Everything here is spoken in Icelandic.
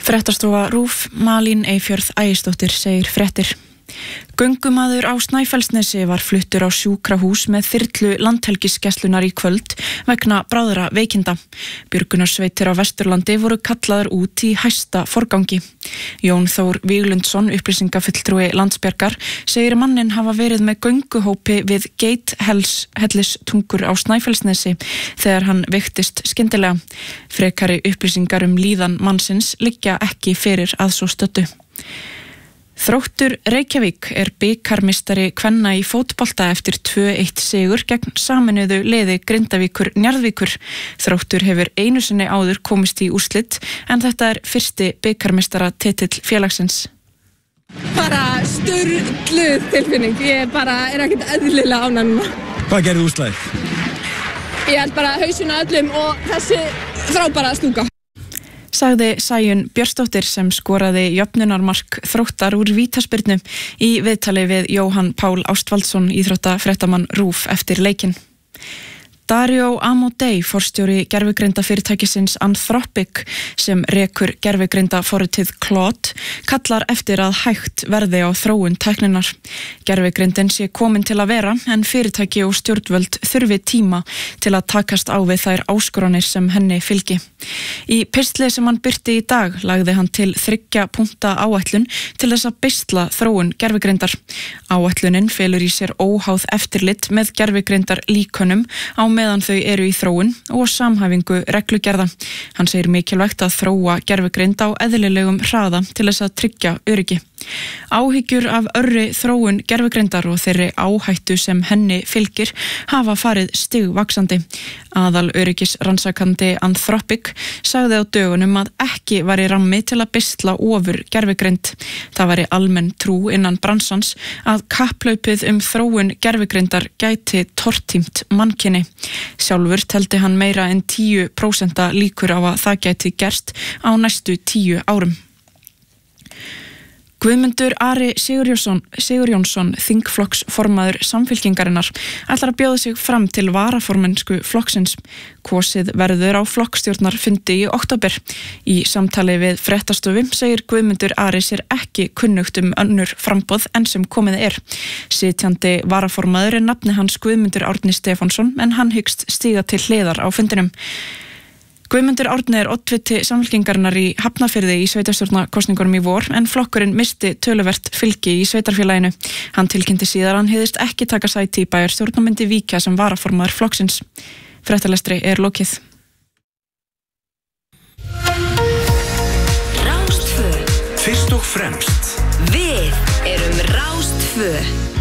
Fréttastofa RÚV, Malín Eyfjörð Ægisdóttir segir fréttir. Göngumaður á Snæfellsnesi var fluttur á sjúkrahús með þyrlu landhelgisgæslunnar í kvöld vegna bráðra veikinda. Björgunarsveitir á Vesturlandi voru kallaðar út í hæsta forgangi. Jón Þór Víglundsson, upplýsingafulltrúi Landsbjargar, segir manninn hafa verið með gönguhópi við Geithellistungur á Snæfellsnesi þegar hann veiktist skyndilega. Frekari upplýsingar líðan mannsins liggja ekki fyrir að svo stöddu. Þróttur Reykjavík bikarmeistari kvenna í fótbolta eftir 2-1 sigur gegn sameinuðu liði Grindavíkur Njarðvíkur. Þróttur hefur einu sinni áður komist í úrslit en þetta fyrsti bikarmeistara titill félagsins. Bara sturluð tilfinning, ég er ekkert eðlilega ánægð núna. Hvað gerði úrslagið? Ég held bara hausinn á öllum og þessi frábæra stúka. Sagði Sæunn Björnsdóttir sem skoraði jöfnunarmark Þróttar úr vítaspyrnu í viðtali við Jóhann Pál Ástvaldsson, íþróttafréttamann RÚV eftir leikinn. Dario Amodei, forstjóri gervigreindafyrirtækisins Anthropic sem rekur gervigreindaforritið Claude, kallar eftir að hægt verði á þróun tækninnar. Gervigreindin sé komin til að vera en fyrirtæki og stjórnvöld þurfi tíma til að takast á við þær áskoranir sem henni fylgi. Í pistli sem hann birti í dag lagði hann til 3 punkta áætlun til þess að beisla þróun gervigreindar. Áætlunin felur í sér óháð eftirlit með gervigreindar líkönum á meðan þau eru í þróun og samhæfingu reglugerða. Hann segir mikilvægt að þróa gervigreind á eðlilegum hraða til þess að tryggja öryggi. Áhyggjur af örri þróun gervigreindar og þeirri áhættu sem henni fylgir hafa farið stigvaxandi. Aðal öryggisrannsakandi Anthropic sagði á dögunum að ekki væri rammi til að beisla ofur gervigreind. Það væri almenn trú innan bransans að kapphlaupið þróun gervigreindar gæti tortímt mannkyni. Sjálfur teldi hann meira en 10% líkur á að það gæti gerst á næstu 10 árum. Guðmundur Ari Sigurjónsson, þingflokksformaður Samfylkingarinnar, ætlar að bjóða sig fram til varaformennsku flokksins. Kosið verður á flokkstjórnarfundi í október. Í samtali við Fréttastofu segir Guðmundur Ari sér ekki kunnugt önnur framboð en sem komið Sitjandi varaformaður nafni hans Guðmundur Árni Stefánsson en hann hyggst stíga til hliðar á fundinum. Guðmundur Árni oddviti Samfylkingarinnar í Hafnarfirði í sveitarstjórnarkosningunum í vor en flokkurinn misti töluvert fylgi í sveitarfélaginu. Hann tilkynnti síðar hann hygðist ekki taka sæti í bæjarstjórn og myndi víkja sem varaformaður flokksins. Fréttalestri lokið. Rás 2. Fyrst og fremst. Við erum Rás 2.